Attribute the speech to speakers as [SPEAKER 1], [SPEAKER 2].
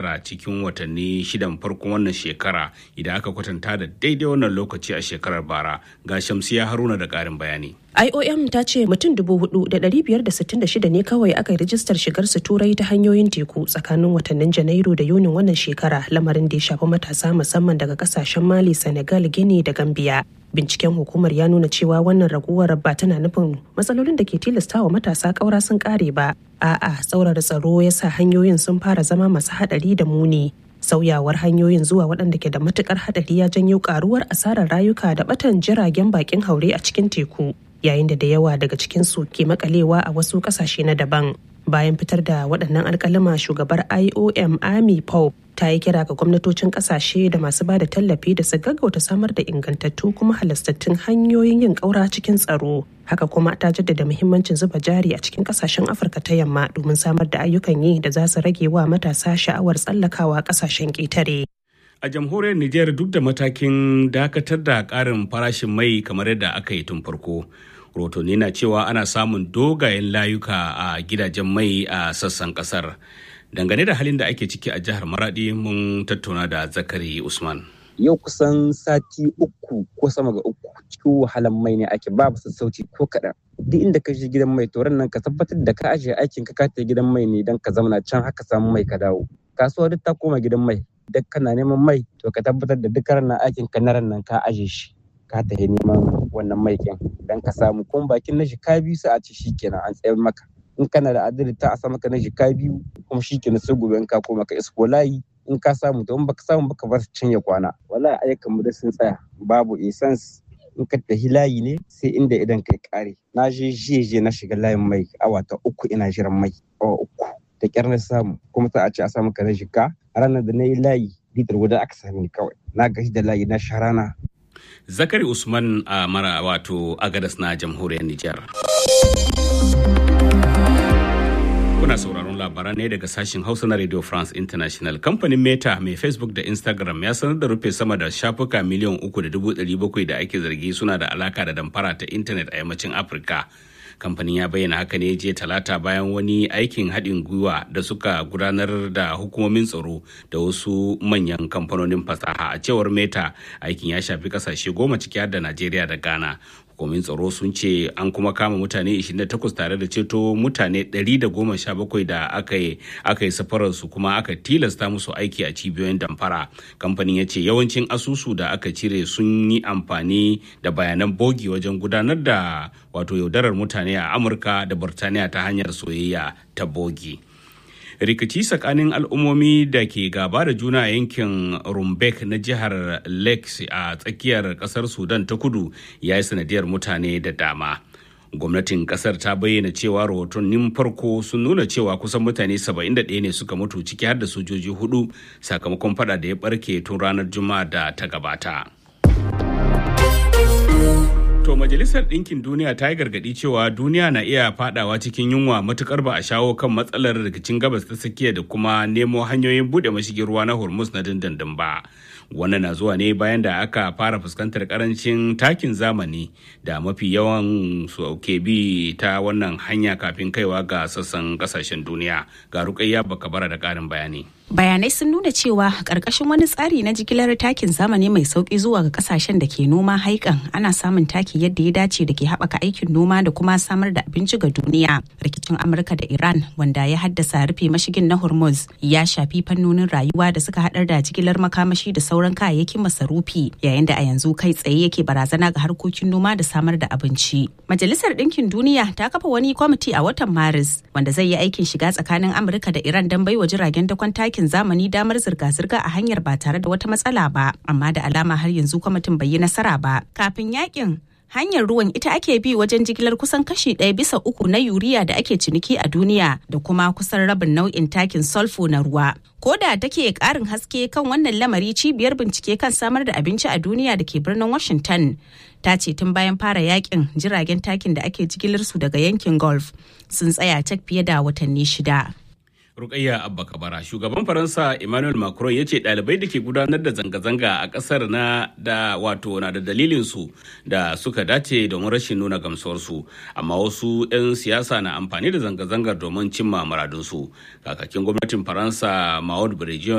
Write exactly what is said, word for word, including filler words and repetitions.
[SPEAKER 1] tara cikin watanni shidan farkon wannan shekara idan aka kwatanta da daidai wannan lokaci a shekarar bara. Ga Shamsiya Haruna da ƙarin bayani.
[SPEAKER 2] I O M ta ce mutum dubu hudu da ɗari biyar da sittin da shida ne kawai aka yi rijistar shigar su turai ta hanyoyin teku tsakanin watannin Janairu da Yunin wannan shekara, lamarin da ya shafi matasa musamman daga kasashen Mali, Senegal, Guinea da Gambia. Binciken hukumar ya nuna cewa wannan raguwar ba tana nufin matsalolin da ke tilastawa matasa ƙaura sun ƙare ba. A'a, tsaurara tsaro ya sa hanyoyin sun fara zama masu haɗari da muni. Sauyawar hanyoyin zuwa waɗanda ke da matukar haɗari ya janyo ƙaruwar asarar rayuka da ɓatan jiragen bakin haure a cikin teku, yayin da da yawa daga cikinsu ke makalewa a wasu ƙasashe na daban. Bayan fitar da waɗannan alƙalima, shugabar I O M Amy Pope ta yi kira ga gwamnatocin ƙasashe da masu ba da tallafi da su gaggauta samar da ingantattu kuma halastattun hanyoyin yin ƙaura cikin tsaro. Haka kuma ta jaddada muhimmancin zuba jari a cikin ƙasashen Afirka ta yamma domin samar da ayyukan yi da za su rage wa matasa sha'awar tsallakawa ƙasashen ƙetare.
[SPEAKER 1] A jamhuriyar Nijar, duk da matakin dakatar da ƙarin farashin mai kamar yadda aka yi tun farko, rotoni na cewa ana samun dogayen layuka a gidajen mai a sassan kasar. Dangane da halin da ake ciki a jihar Maradi, mun tattauna da Zakari Usman.
[SPEAKER 3] Yau kusan sati uku ko sama ga uku cikin wahalan mai ne ake, babu sassauci ko kaɗan. Duk inda ka je gidan mai toron nan ka tabbatar da ka ajiye aikin ka kata gidan mai ne don ka zamana can haka samu mai ka dawo. Kasuwa duk ta koma gidan mai, duk kana neman mai to ka tabbatar da duk ranar aikin ka na ran nan ka ajiye shi. Ka tafi neman wannan maikin don ka samu kuma bakin na jika biyu sai a ce shikenan an tsayar maka. In kana da adali ta a sa maka na jika biyu kuma shikenan sai gobe in ka koma ka isko layi in ka samu to in baka samu baka bar can ya kwana. Wallahi ayyukan mu da sun tsaya, babu essence. In ka tafi layi ne sai inda idan kai kare. Na je jiye na shiga layin mai awa ta uku ina jiran mai awa uku da kyar na samu kuma ta a ce a sa maka na jika. A ranar da na yi layi litar guda aka sami kawai. Na gaji da layi na sharana.
[SPEAKER 1] Zakari Usman a mara wato Agadas na jamhuriyar Nijar. Kuna sauraron labaran ne daga sashen Hausa na Radio France International. Kamfanin Meta mai Facebook da Instagram ya sanar da rufe sama da shafuka miliyan uku da dubu ɗari bakwai da ake zargi suna da alaka da damfara ta intanet a yammacin Afirka. Kamfanin ya bayyana haka ne jiya talata bayan wani aikin haɗin gwiwa da suka gudanar da hukumomin tsaro da wasu manyan kamfanonin fasaha. A cewar Meta, aikin ya shafi kasashe goma ciki har da Najeriya da Ghana. Hukumomin tsaro sun ce an kuma kama mutane ishirin da takwas tare da ceto mutane ɗari da goma sha bakwai da aka yi aka yi safarar su kuma aka tilasta musu aiki a cibiyoyin damfara. Kamfanin ya ce yawancin asusu da aka cire sun yi amfani da bayanan bogi wajen gudanar da wato yaudarar mutane a Amurka da Burtaniya ta hanyar soyayya ta bogi. Rikici tsakanin al'ummomi da ke gaba da juna a yankin Rumbek na jihar Lakes a tsakiyar kasar Sudan ta kudu ya yi sanadiyar mutane da dama. Gwamnatin kasar ta bayyana cewa rahotannin farko sun nuna cewa kusan mutane saba'in da ɗaya ne suka mutu ciki har da sojoji hudu sakamakon fada da ya barke tun ranar Juma'a da ta gabata. To Majalisar Ɗinkin Duniya ta yi gargaɗi cewa duniya na iya fadawa cikin yunwa matukar ba a shawo kan matsalar rikicin gabas ta tsakiya da kuma nemo hanyoyin buɗe mashigin ruwa na Hormuz na dindindin ba. Wannan na zuwa ne bayan da aka fara fuskantar karancin takin zamani da mafi yawan su ke bi ta wannan hanya kafin kaiwa ga sassan kasashen duniya. Ga Rukayya Bakabara da ƙarin bayani.
[SPEAKER 4] Bayanai sun nuna cewa ƙarƙashin wani tsari na jigilar takin zamani mai sauƙi zuwa ga ƙasashen da ke noma haikan ana samun taki yadda ya dace da ke haɓaka aikin noma da kuma samar da abinci ga duniya. Rikicin Amurka da Iran wanda ya haddasa rufe mashigin na Hormuz ya shafi fannonin rayuwa da suka haɗar da jigilar makamashi da sauran kayayyakin masarufi yayin da a yanzu kai tsaye yake barazana ga harkokin noma da samar da abinci. Majalisar Ɗinkin Duniya ta kafa wani kwamiti a watan Maris wanda zai yi aikin shiga tsakanin Amurka da Iran don baiwa jiragen dakon takin zamani damar zirga-zirga a hanyar ba tare da wata matsala ba, amma da alama har yanzu kwamitin bai yi nasara ba. Kafin yakin hanyar ruwan ita ake bi wajen jigilar kusan kashi ɗaya bisa uku na yuriya da ake ciniki a duniya da kuma kusan rabin nau'in takin sulfur na ruwa. Ko da take ƙarin haske kan wannan lamari, cibiyar bincike kan samar da abinci a duniya da ke birnin Washington ta ce tun bayan fara yakin jiragen takin da ake jigilar su daga yankin Gulf sun tsaya cak fiye da watanni shida.
[SPEAKER 1] Rukayya Abba Kabara. Shugaban Faransa Emmanuel Macron ya ce ɗalibai da ke gudanar da zanga-zanga a ƙasar na da wato na da dalilin su da suka dace domin rashin nuna gamsuwarsu, amma wasu 'yan siyasa na amfani da zanga-zangar domin cimma muradunsu. Kakakin gwamnatin Faransa Maud Brejion